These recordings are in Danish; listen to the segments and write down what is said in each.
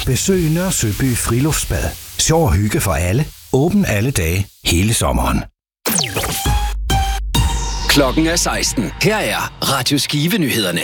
Besøg Nørre Søby Friluftsbad. Sjov og hygge for alle. Åben alle dage, hele sommeren. Klokken er 16. Her er Radio Skive-nyhederne.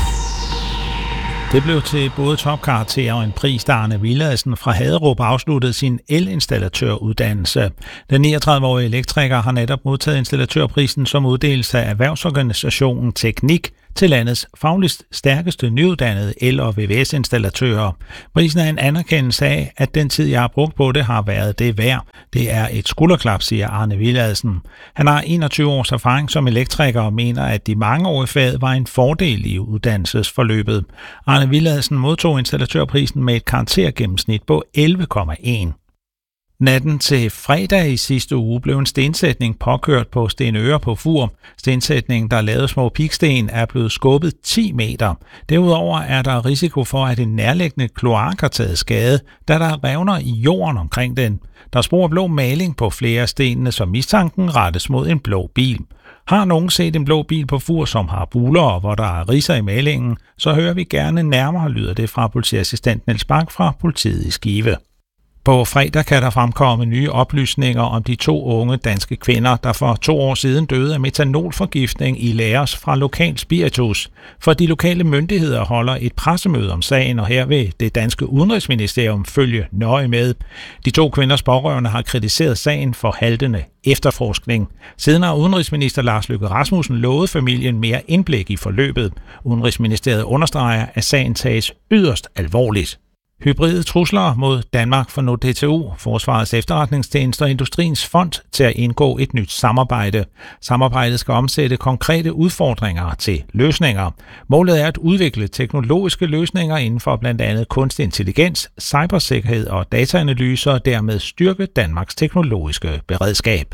Det blev til både topkarakter og en pris, da Arne Villadsen fra Haderup afsluttede sin elinstallatøruddannelse. Den 39-årige elektriker har netop modtaget installatørprisen som uddelelse af erhvervsorganisationen Teknik til landets fagligst stærkeste nyuddannede el- og VVS-installatører. Prisen er en anerkendelse af, at den tid, jeg har brugt på det, har været det værd. Det er et skulderklap, siger Arne Villadsen. Han har 21 års erfaring som elektriker og mener, at de mange år i faget var en fordel i uddannelsesforløbet. Arne Villadsen modtog installatørprisen med et karaktergennemsnit på 11,1. Natten til fredag i sidste uge blev en stensætning påkørt på Stenøre på Fur. Stensætningen, der lavede små piksten, er blevet skubbet 10 meter. Derudover er der risiko for, at en nærliggende kloak har taget skade, da der revner i jorden omkring den. Der er spor blå maling på flere af stenene, som mistanken rettes mod en blå bil. Har nogen set en blå bil på Fur, som har buler og hvor der er ridser i malingen, så hører vi gerne nærmere, lyder det fra politiassistent Niels Bak fra politiet i Skive. På fredag kan der fremkomme nye oplysninger om de 2 unge danske kvinder, der for 2 år siden døde af metanolforgiftning i lagers fra lokal spiritus. For de lokale myndigheder holder et pressemøde om sagen, og her vil det danske udenrigsministerium følge nøje med. De 2 kvinders pårørende har kritiseret sagen for haltende efterforskning. Siden har udenrigsminister Lars Løkke Rasmussen lovet familien mere indblik i forløbet. Udenrigsministeriet understreger, at sagen tages yderst alvorligt. Hybride trusler mod Danmark for nu DTU, Forsvarets Efterretningstjeneste og Industriens Fond til at indgå et nyt samarbejde. Samarbejdet skal omsætte konkrete udfordringer til løsninger. Målet er at udvikle teknologiske løsninger inden for blandt andet kunstig intelligens, cybersikkerhed og dataanalyser og dermed styrke Danmarks teknologiske beredskab.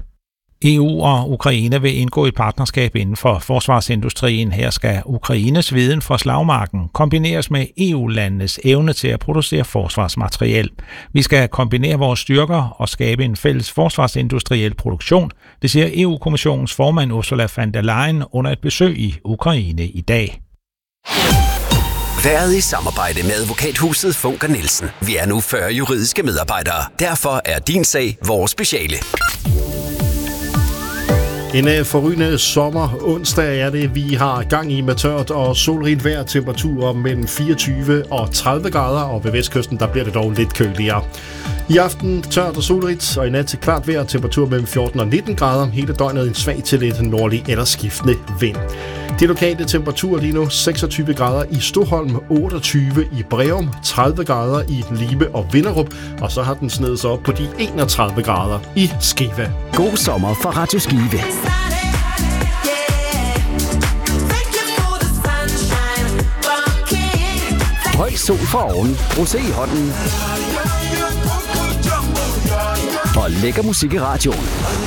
EU og Ukraine vil indgå et partnerskab inden for forsvarsindustrien. Her skal Ukraines viden fra slagmarken kombineres med EU-landenes evne til at producere forsvarsmateriel. Vi skal kombinere vores styrker og skabe en fælles forsvarsindustriel produktion, det siger EU-kommissionens formand Ursula von der Leyen under et besøg i Ukraine i dag. Været i samarbejde med advokathuset Funker Nielsen. Vi er nu 40 juridiske medarbejdere. Derfor er din sag vores speciale. En forrygende sommer onsdag er det, vi har gang i med tørt og solrigt vejr, temperaturer mellem 24 og 30 grader, og ved vestkysten der bliver det dog lidt køligere. I aften tørt og solrigt, og i nat til klart vejr, temperatur mellem 14 og 19 grader, hele døgnet en svag til lidt nordlig eller skiftende vind. De lokale temperaturer lige nu 26 grader i Stoholm, 28 i Breum, 30 grader i Libe og Vinderup, og så har den snedet sig op på de 31 grader i Skive. God sommer fra Radio Skive. Høj sol for oven, rosé i hånden og lækker musik i radioen.